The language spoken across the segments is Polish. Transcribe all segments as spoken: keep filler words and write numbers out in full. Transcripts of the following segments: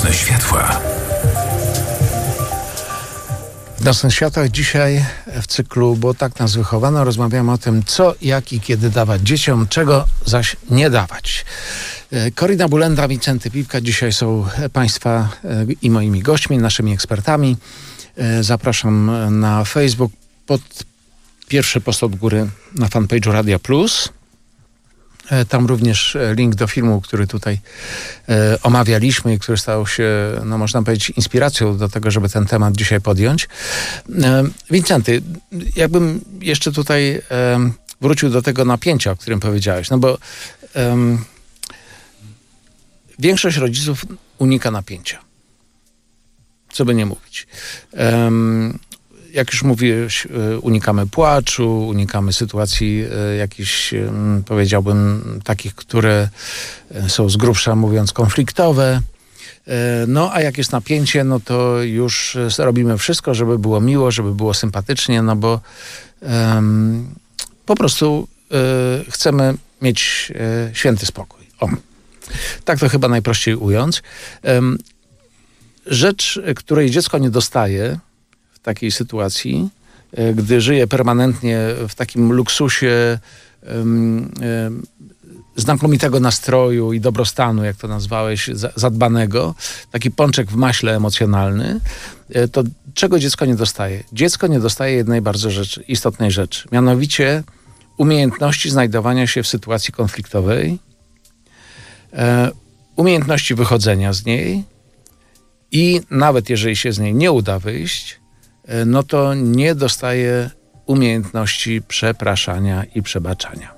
Nocne światła. W Nocnych Światłach dzisiaj w cyklu, bo tak nas wychowano, rozmawiamy o tym, co, jak i kiedy dawać dzieciom, czego zaś nie dawać. Korina Bulenda, Wincenty Piwka dzisiaj są Państwa i moimi gośćmi, naszymi ekspertami. Zapraszam na Facebook pod pierwszy post od góry na fanpage'u Radia Plus. Tam również link do filmu, który tutaj e, omawialiśmy i który stał się, no można powiedzieć, inspiracją do tego, żeby ten temat dzisiaj podjąć. E, Wincenty, jakbym jeszcze tutaj e, wrócił do tego napięcia, o którym powiedziałeś, no bo e, większość rodziców unika napięcia. Co by nie mówić. E, Jak już mówiłeś, unikamy płaczu, unikamy sytuacji jakichś, powiedziałbym, takich, które są z grubsza mówiąc konfliktowe. No a jak jest napięcie, no to już robimy wszystko, żeby było miło, żeby było sympatycznie, no bo um, po prostu um, chcemy mieć um, święty spokój. O, tak to chyba najprościej ująć. Um, rzecz, której dziecko nie dostaje w takiej sytuacji, gdy żyje permanentnie w takim luksusie um, um, znakomitego nastroju i dobrostanu, jak to nazwałeś, zadbanego, taki pączek w maśle emocjonalny, to czego dziecko nie dostaje? Dziecko nie dostaje jednej bardzo rzeczy, istotnej rzeczy, mianowicie umiejętności znajdowania się w sytuacji konfliktowej, e, umiejętności wychodzenia z niej i nawet jeżeli się z niej nie uda wyjść, no to nie dostaje umiejętności przepraszania i przebaczania.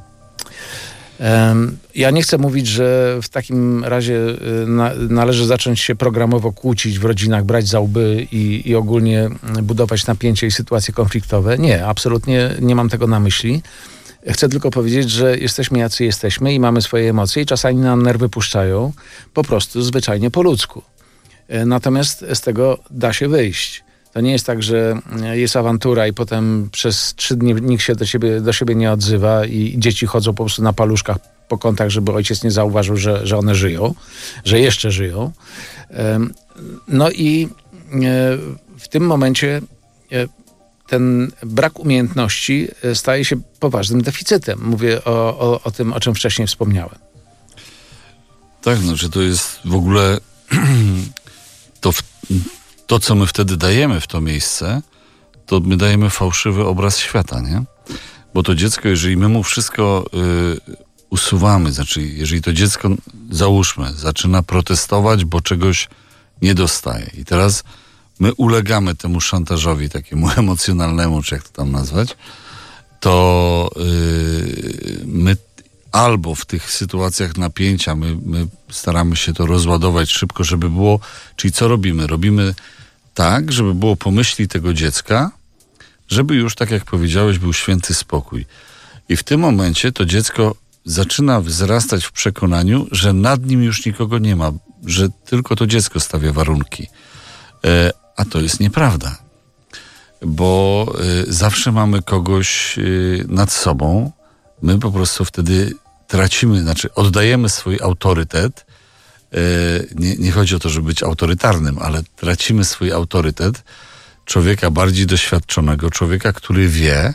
Ja nie chcę mówić, że w takim razie na, należy zacząć się programowo kłócić w rodzinach, brać za łby i, i ogólnie budować napięcie i sytuacje konfliktowe. Nie, absolutnie nie mam tego na myśli. Chcę tylko powiedzieć, że jesteśmy jacy jesteśmy i mamy swoje emocje i czasami nam nerwy puszczają po prostu zwyczajnie po ludzku. Natomiast z tego da się wyjść. To nie jest tak, że jest awantura i potem przez trzy dni nikt się do siebie, do siebie nie odzywa i dzieci chodzą po prostu na paluszkach po kątach, żeby ojciec nie zauważył, że, że one żyją, że jeszcze żyją. No i w tym momencie ten brak umiejętności staje się poważnym deficytem. Mówię o, o, o tym, o czym wcześniej wspomniałem. Tak, znaczy to jest w ogóle to w To, co my wtedy dajemy w to miejsce, to my dajemy fałszywy obraz świata, nie? Bo to dziecko, jeżeli my mu wszystko y, usuwamy, znaczy jeżeli to dziecko, załóżmy, zaczyna protestować, bo czegoś nie dostaje i teraz my ulegamy temu szantażowi takiemu emocjonalnemu, czy jak to tam nazwać, to y, my albo w tych sytuacjach napięcia my, my staramy się to rozładować szybko, żeby było, czyli co robimy? Robimy tak, żeby było po myśli tego dziecka, żeby już, tak jak powiedziałeś, był święty spokój. I w tym momencie to dziecko zaczyna wzrastać w przekonaniu, że nad nim już nikogo nie ma, że tylko to dziecko stawia warunki. E, a to jest nieprawda. Bo e, zawsze mamy kogoś e, nad sobą. My po prostu wtedy tracimy, znaczy oddajemy swój autorytet. Nie, nie chodzi o to, żeby być autorytarnym, ale tracimy swój autorytet człowieka bardziej doświadczonego, człowieka, który wie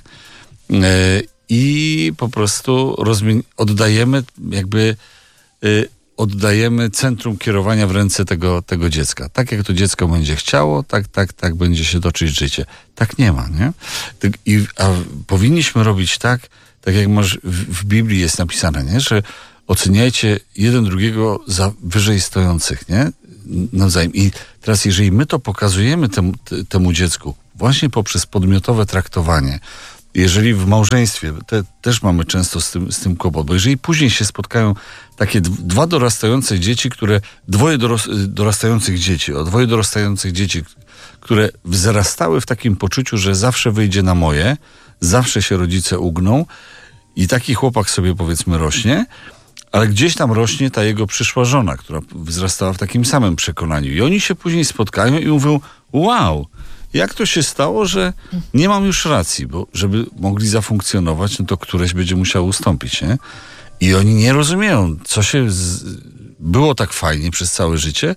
i po prostu rozmi- oddajemy jakby oddajemy centrum kierowania w ręce tego, tego dziecka. Tak jak to dziecko będzie chciało, tak, tak, tak będzie się toczyć życie. Tak nie ma, nie? I, a powinniśmy robić tak, tak jak masz w, w Biblii jest napisane, nie? Że oceniajcie jeden drugiego za wyżej stojących, nie? Nawzajem. I teraz, jeżeli my to pokazujemy temu, te, temu dziecku właśnie poprzez podmiotowe traktowanie, jeżeli w małżeństwie, te, też mamy często z tym, z tym kłopot, bo jeżeli później się spotkają takie dwa dorastające dzieci, które, dwoje doros, dorastających dzieci, o dwoje dorastających dzieci, które wzrastały w takim poczuciu, że zawsze wyjdzie na moje, zawsze się rodzice ugną i taki chłopak sobie, powiedzmy, rośnie, ale gdzieś tam rośnie ta jego przyszła żona, która wzrastała w takim samym przekonaniu. I oni się później spotkają i mówią, wow, jak to się stało, że nie mam już racji, bo żeby mogli zafunkcjonować, no to któreś będzie musiał ustąpić, nie? I oni nie rozumieją, co się z... było tak fajnie przez całe życie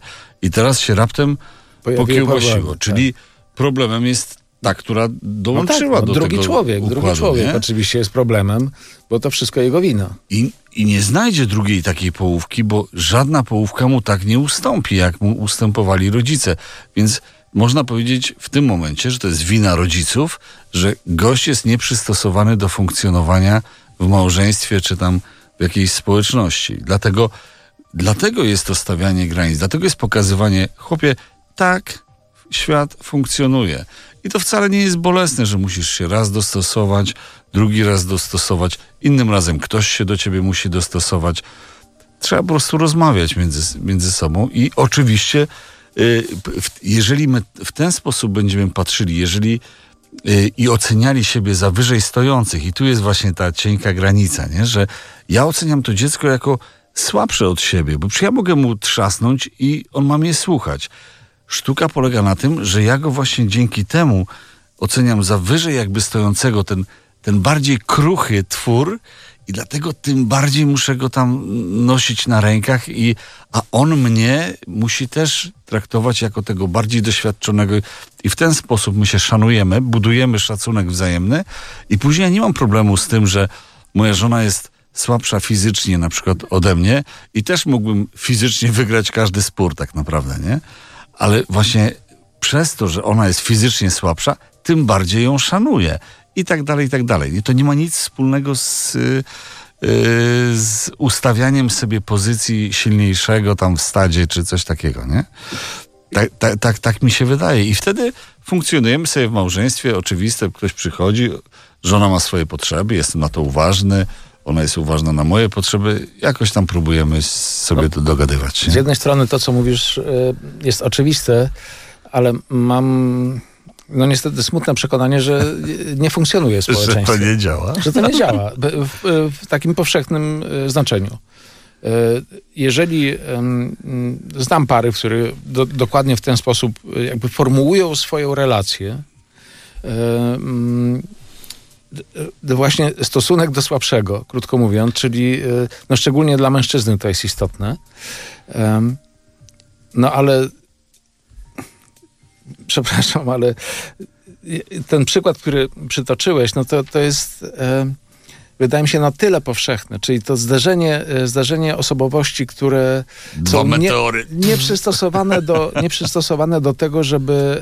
I teraz się raptem Pojawiły pokiełbasiło. problemy, Czyli tak. problemem jest ta, która dołączyła no tak, no, do drugi tego człowiek, układu, drugi człowiek nie? oczywiście jest problemem, bo to wszystko jego wina. I, I nie znajdzie drugiej takiej połówki, bo żadna połówka mu tak nie ustąpi, jak mu ustępowali rodzice. Więc można powiedzieć w tym momencie, że to jest wina rodziców, że gość jest nieprzystosowany do funkcjonowania w małżeństwie czy tam w jakiejś społeczności. Dlatego, dlatego jest to stawianie granic, dlatego jest pokazywanie, chłopie, tak świat funkcjonuje. I to wcale nie jest bolesne, że musisz się raz dostosować, drugi raz dostosować, innym razem ktoś się do ciebie musi dostosować. Trzeba po prostu rozmawiać między, między sobą i oczywiście y, jeżeli my w ten sposób będziemy patrzyli, jeżeli y, i oceniali siebie za wyżej stojących, i tu jest właśnie ta cienka granica, nie? Że ja oceniam to dziecko jako słabsze od siebie, bo ja mogę mu trzasnąć i on ma mnie słuchać. Sztuka polega na tym, że ja go właśnie dzięki temu oceniam za wyżej jakby stojącego, ten, ten bardziej kruchy twór i dlatego tym bardziej muszę go tam nosić na rękach, i, a on mnie musi też traktować jako tego bardziej doświadczonego i w ten sposób my się szanujemy, budujemy szacunek wzajemny i później ja nie mam problemu z tym, że moja żona jest słabsza fizycznie na przykład ode mnie i też mógłbym fizycznie wygrać każdy spór tak naprawdę, nie? Ale właśnie przez to, że ona jest fizycznie słabsza, tym bardziej ją szanuję. I tak dalej, i tak dalej. I to nie ma nic wspólnego z, yy, z ustawianiem sobie pozycji silniejszego tam w stadzie, czy coś takiego, nie? Tak, tak, tak, tak mi się wydaje. I wtedy funkcjonujemy sobie w małżeństwie. Oczywiste, ktoś przychodzi, żona ma swoje potrzeby, jestem na to uważny, ona jest uważna na moje potrzeby, jakoś tam próbujemy sobie no, to dogadywać. Nie? Z jednej strony to, co mówisz, jest oczywiste, ale mam no niestety smutne przekonanie, że nie funkcjonuje społeczeństwo. Że to nie działa. Że to nie działa w, w takim powszechnym znaczeniu. Jeżeli znam pary, które do, dokładnie w ten sposób jakby formułują swoją relację, właśnie stosunek do słabszego, krótko mówiąc, czyli no szczególnie dla mężczyzny to jest istotne. No ale przepraszam, ale ten przykład, który przytoczyłeś, no to, to jest wydaje mi się na tyle powszechne, czyli to zderzenie, zderzenie osobowości, które Dwa są nie, nieprzystosowane, do, nieprzystosowane do tego, żeby,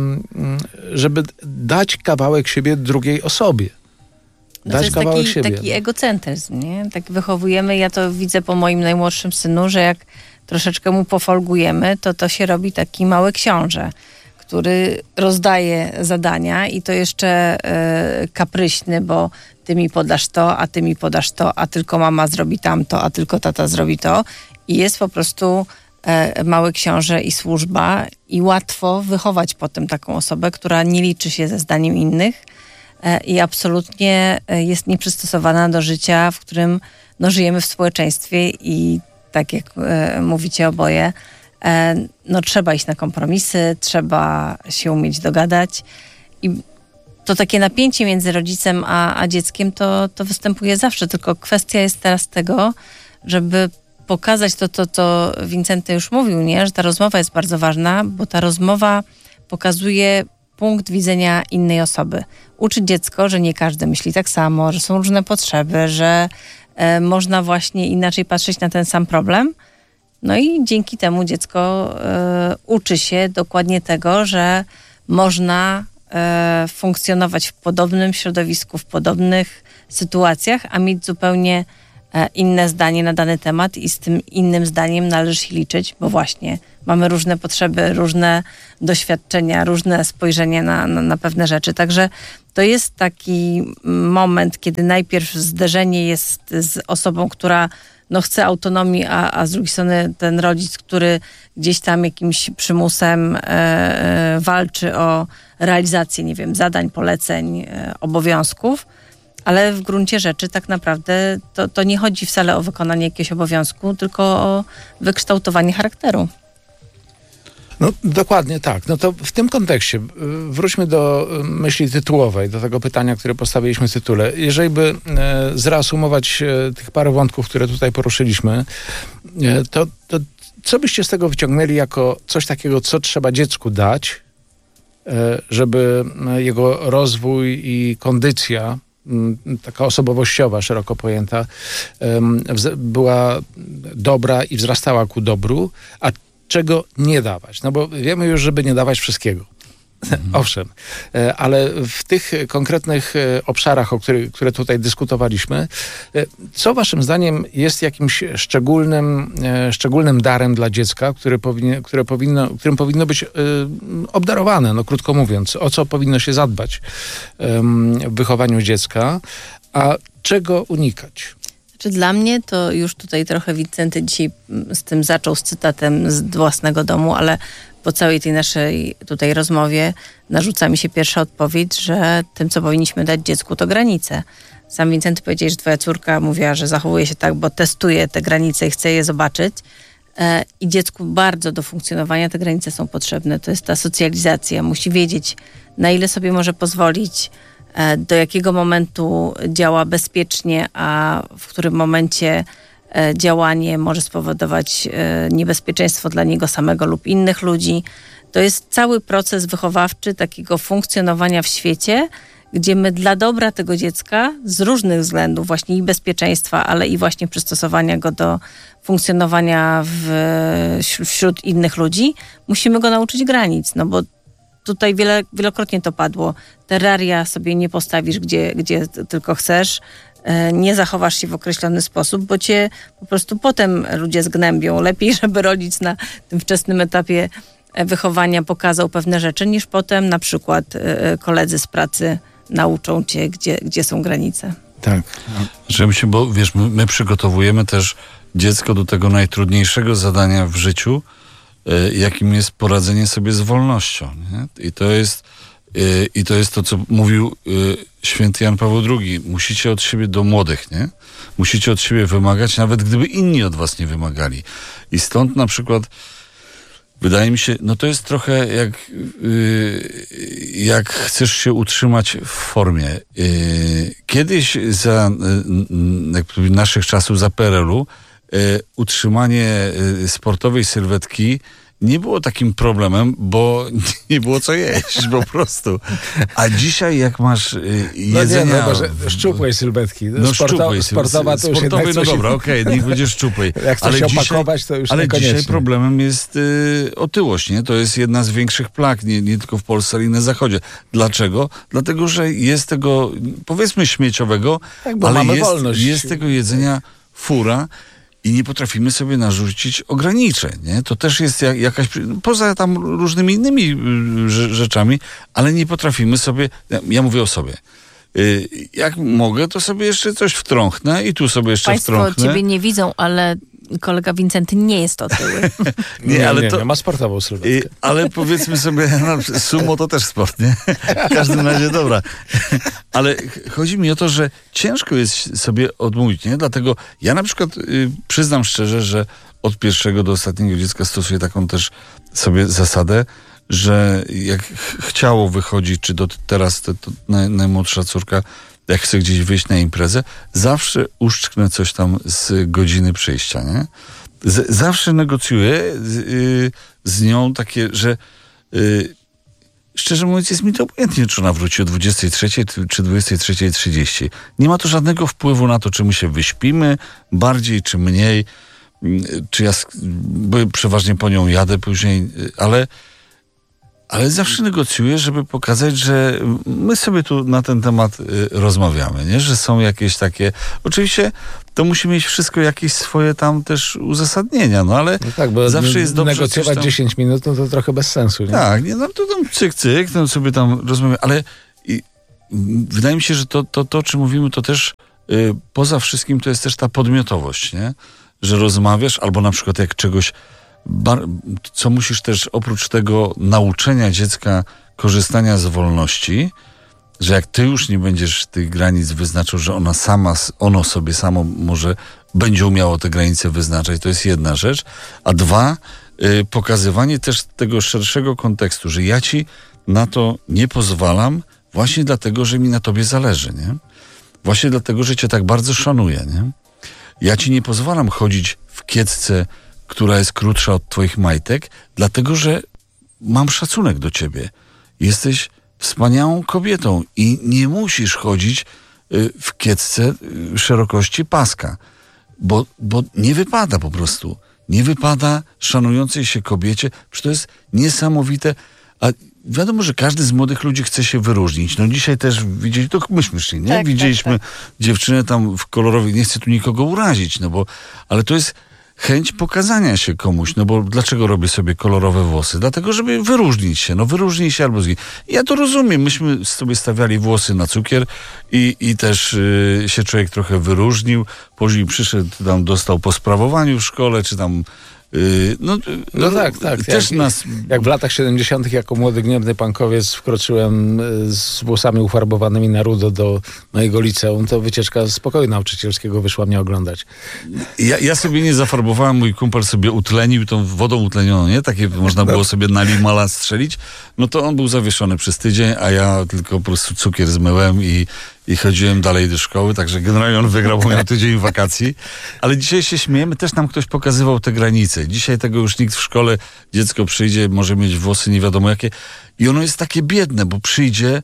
żeby dać kawałek siebie drugiej osobie. No to jest taki, taki egocentryzm, nie? Tak wychowujemy, ja to widzę po moim najmłodszym synu, że jak troszeczkę mu pofolgujemy, to to się robi taki mały książę, który rozdaje zadania i to jeszcze e, kapryśny, bo ty mi podasz to, a ty mi podasz to, a tylko mama zrobi tamto, a tylko tata zrobi to. I jest po prostu e, mały książę i służba i łatwo wychować potem taką osobę, która nie liczy się ze zdaniem innych e, i absolutnie jest nieprzystosowana do życia, w którym no, żyjemy w społeczeństwie i tak jak e, mówicie oboje, e, no trzeba iść na kompromisy, trzeba się umieć dogadać i to takie napięcie między rodzicem a, a dzieckiem to, to występuje zawsze, tylko kwestia jest teraz tego, żeby pokazać to, to, co Wincenty już mówił, nie? Że ta rozmowa jest bardzo ważna, bo ta rozmowa pokazuje punkt widzenia innej osoby. Uczy dziecko, że nie każdy myśli tak samo, że są różne potrzeby, że e, można właśnie inaczej patrzeć na ten sam problem. No i dzięki temu dziecko e, uczy się dokładnie tego, że można e, funkcjonować w podobnym środowisku, w podobnych sytuacjach, a mieć zupełnie e, inne zdanie na dany temat i z tym innym zdaniem należy się liczyć, bo właśnie mamy różne potrzeby, różne doświadczenia, różne spojrzenie na, na, na pewne rzeczy. Także to jest taki moment, kiedy najpierw zderzenie jest z osobą, która no, chce autonomii, a, a z drugiej strony ten rodzic, który gdzieś tam jakimś przymusem e, e, walczy o realizację, nie wiem, zadań, poleceń, e, obowiązków, ale w gruncie rzeczy tak naprawdę to, to nie chodzi wcale o wykonanie jakiegoś obowiązku, tylko o wykształtowanie charakteru. No dokładnie tak. No to w tym kontekście wróćmy do myśli tytułowej, do tego pytania, które postawiliśmy w tytule. Jeżeli by e, zreasumować e, tych parę wątków, które tutaj poruszyliśmy, e, to, to Co byście z tego wyciągnęli jako coś takiego, co trzeba dziecku dać, żeby jego rozwój i kondycja, taka osobowościowa, szeroko pojęta, była dobra i wzrastała ku dobru, a czego nie dawać? No bo wiemy już, żeby nie dawać wszystkiego. Mhm. Owszem, ale w tych konkretnych obszarach, o których, które tutaj dyskutowaliśmy, co waszym zdaniem jest jakimś szczególnym, szczególnym darem dla dziecka, który powinien, które powinno, którym powinno być obdarowane, no krótko mówiąc, o co powinno się zadbać w wychowaniu dziecka, a czego unikać? Znaczy dla mnie to już tutaj trochę Wincenty dzisiaj z tym zaczął, z cytatem z własnego domu, ale po całej tej naszej tutaj rozmowie narzuca mi się pierwsza odpowiedź, że tym, co powinniśmy dać dziecku, to granice. Sam Wincenty powiedział, że twoja córka mówiła, że zachowuje się tak, bo testuje te granice i chce je zobaczyć. E, I dziecku bardzo do funkcjonowania te granice są potrzebne. To jest ta socjalizacja. Musi wiedzieć, na ile sobie może pozwolić, e, do jakiego momentu działa bezpiecznie, a w którym momencie działanie może spowodować niebezpieczeństwo dla niego samego lub innych ludzi. To jest cały proces wychowawczy takiego funkcjonowania w świecie, gdzie my dla dobra tego dziecka z różnych względów, właśnie i bezpieczeństwa, ale i właśnie przystosowania go do funkcjonowania w, wśród innych ludzi, musimy go nauczyć granic, no bo tutaj wiele, wielokrotnie to padło. Terraria sobie nie postawisz, gdzie, gdzie tylko chcesz, nie zachowasz się w określony sposób, bo cię po prostu potem ludzie zgnębią. Lepiej, żeby rodzic na tym wczesnym etapie wychowania pokazał pewne rzeczy, niż potem na przykład koledzy z pracy nauczą cię, gdzie, gdzie są granice. Tak. Że się, bo wiesz, my, my przygotowujemy też dziecko do tego najtrudniejszego zadania w życiu, jakim jest poradzenie sobie z wolnością. Nie? I to jest I to jest to, co mówił święty Jan Paweł drugi. Musicie od siebie do młodych, nie? Musicie od siebie wymagać, nawet gdyby inni od was nie wymagali. I stąd na przykład wydaje mi się, no to jest trochę jak, jak chcesz się utrzymać w formie. Kiedyś za jak naszych czasów, za P R L-u, utrzymanie sportowej sylwetki nie było takim problemem, bo nie było co jeść po prostu. A dzisiaj jak masz y, jedzenia... No nie, no, szczupłej sylwetki. No Sporto, szczupłej. Sportowa to już sportowej, no coś... dobra, okej, okay, niech będzie szczupłej. Jak chce się opakować, to już ale niekoniecznie. dzisiaj problemem jest y, otyłość, nie? To jest jedna z większych plag, nie, nie tylko w Polsce, ale i na Zachodzie. Dlaczego? Dlatego, że jest tego, powiedzmy śmieciowego, tak, bo ale mamy jest, wolność. jest tego jedzenia fura, i nie potrafimy sobie narzucić ograniczeń, nie? To też jest jak, jakaś, poza tam różnymi innymi y, rzeczami, ale nie potrafimy sobie, ja, ja mówię o sobie, y, jak mogę, to sobie jeszcze coś wtrąchnę i tu sobie jeszcze Państwo wtrąchnę. Państwo ciebie nie widzą, ale kolega Wincenty nie jest otyły. nie, nie, ale nie, to, nie, ma sportową sylwetkę. Y, ale powiedzmy sobie, no, sumo to też sport, nie? W każdym razie dobra. Ale chodzi mi o to, że ciężko jest sobie odmówić, nie? Dlatego ja na przykład y, przyznam szczerze, że od pierwszego do ostatniego dziecka stosuję taką też sobie zasadę, że jak ch- chciało wychodzić, czy do teraz to, to naj, najmłodsza córka, jak chce gdzieś wyjść na imprezę, zawsze uszczknę coś tam z godziny przyjścia, nie? Z, zawsze negocjuję z, y, z nią takie, że y, szczerze mówiąc jest mi to obojętnie, czy ona wróci o dwudziestej trzeciej czy dwudziestej trzeciej trzydzieści. Nie ma to żadnego wpływu na to, czy my się wyśpimy bardziej, czy mniej, czy ja, bo przeważnie po nią jadę później, ale Ale zawsze negocjuję, żeby pokazać, że my sobie tu na ten temat y, rozmawiamy, nie? Że są jakieś takie... Oczywiście to musi mieć wszystko jakieś swoje tam też uzasadnienia, no ale no tak, bo zawsze jest dobrze negocjować tam... dziesięć minut, no to trochę bez sensu, nie? Tak, nie, no to tam cyk, cyk, no sobie tam rozmawiamy, ale i, wydaje mi się, że to, to, to, o czym mówimy, to też y, poza wszystkim to jest też ta podmiotowość, nie? Że rozmawiasz, albo na przykład jak czegoś Bar- co musisz też oprócz tego nauczenia dziecka korzystania z wolności, że jak ty już nie będziesz tych granic wyznaczał, że ona sama, ono sobie samo może będzie umiało te granice wyznaczać, to jest jedna rzecz, a dwa, y, pokazywanie też tego szerszego kontekstu, że ja ci na to nie pozwalam właśnie dlatego, że mi na tobie zależy, nie? Właśnie dlatego, że cię tak bardzo szanuję, nie? Ja ci nie pozwalam chodzić w kiecce która jest krótsza od twoich majtek, dlatego, że mam szacunek do ciebie. Jesteś wspaniałą kobietą i nie musisz chodzić w kiecce szerokości paska, bo, bo nie wypada po prostu. Nie wypada szanującej się kobiecie, przecież to jest niesamowite. A wiadomo, że każdy z młodych ludzi chce się wyróżnić. No dzisiaj też widzieli, to myśmy szli, nie? Tak, Widzieliśmy tak, tak. dziewczynę tam w kolorowej, nie chcę tu nikogo urazić, no bo, ale to jest chęć pokazania się komuś, no bo dlaczego robię sobie kolorowe włosy? Dlatego, żeby wyróżnić się, no wyróżnij się albo z... Ja to rozumiem, myśmy sobie stawiali włosy na cukier i, i też y, się człowiek trochę wyróżnił, później przyszedł, tam dostał po sprawowaniu w szkole, czy tam Yy, no, no tak, tak. Też jak, nas... jak w latach siedemdziesiątych jako młody, gniewny punkowiec wkroczyłem z włosami ufarbowanymi na rudo do mojego liceum, to wycieczka z pokoju nauczycielskiego wyszła mnie oglądać. Ja, ja sobie nie zafarbowałem, mój kumpel sobie utlenił tą wodą utlenioną, nie? Takie można było sobie na limala strzelić. No to on był zawieszony przez tydzień, a ja tylko po prostu cukier zmyłem i I chodziłem dalej do szkoły, także generalnie on wygrał, bo miał tydzień wakacji. Ale dzisiaj się śmiejemy, też nam ktoś pokazywał te granice. Dzisiaj tego już nikt w szkole, dziecko przyjdzie, może mieć włosy nie wiadomo jakie. I ono jest takie biedne, bo przyjdzie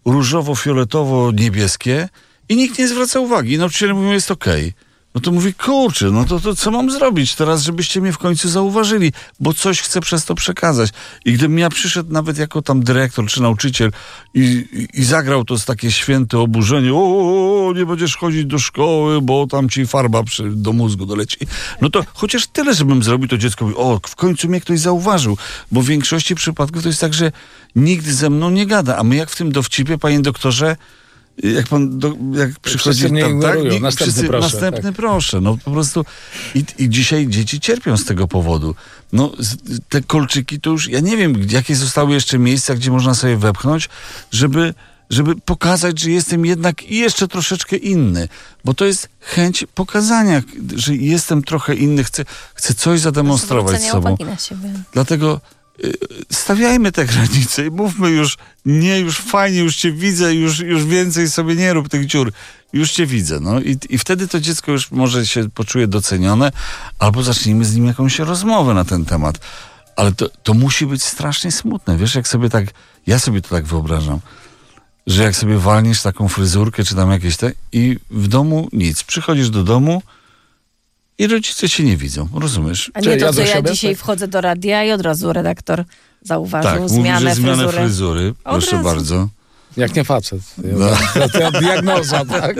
różowo-fioletowo-niebieskie i nikt nie zwraca uwagi. I nauczyciele mówią, jest okej. Okay. No to mówi, kurczę, no to, to co mam zrobić teraz, żebyście mnie w końcu zauważyli, bo coś chcę przez to przekazać. I gdybym ja przyszedł nawet jako tam dyrektor czy nauczyciel i, i, i zagrał to z takie święte oburzenie, o, o, nie będziesz chodzić do szkoły, bo tam ci farba przy, do mózgu doleci. No to chociaż tyle, żebym zrobił, to dziecko mówi, o, w końcu mnie ktoś zauważył, bo w większości przypadków to jest tak, że nikt ze mną nie gada, a my jak w tym dowcipie, panie doktorze, jak pan, do, jak przychodzi wszyscy tam, tak? Nie, następny wszyscy, proszę. Następny tak. proszę. No po prostu i, i dzisiaj dzieci cierpią z tego powodu. No te kolczyki to już, ja nie wiem, jakie zostały jeszcze miejsca, gdzie można sobie wepchnąć, żeby, żeby pokazać, że jestem jednak jeszcze troszeczkę inny. Bo to jest chęć pokazania, że jestem trochę inny, chcę, chcę coś zademonstrować z sobą. Na siebie. Dlatego stawiajmy te granice i mówmy już, nie, już fajnie, już cię widzę, już, już więcej sobie nie rób tych dziur, już cię widzę, no i, i wtedy to dziecko już może się poczuje docenione, albo zacznijmy z nim jakąś rozmowę na ten temat, ale to, to musi być strasznie smutne, wiesz, jak sobie tak, ja sobie to tak wyobrażam, że jak sobie walniesz taką fryzurkę, czy tam jakieś te i w domu nic, przychodzisz do domu i rodzice cię nie widzą, rozumiesz? A nie to, co ja dzisiaj wchodzę do radia i od razu redaktor zauważył tak, zmianę mówi, że zmianę fryzury. fryzury. Proszę razu. bardzo. Jak nie facet. No. To diagnoza, tak?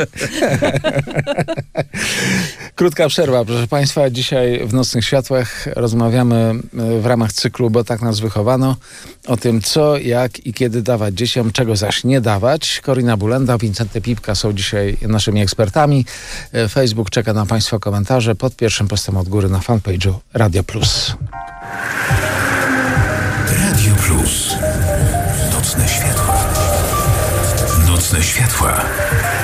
Krótka przerwa, proszę państwa. Dzisiaj w Nocnych Światłach rozmawiamy w ramach cyklu, bo tak nas wychowano, o tym co, jak i kiedy dawać dzieciom, czego zaś nie dawać. Korina Bulenda, Wincenty Pipka są dzisiaj naszymi ekspertami. Facebook czeka na państwa komentarze pod pierwszym postem od góry na fanpage'u Radio Plus. Radio Plus. Nocne Światła. Nocne Światła.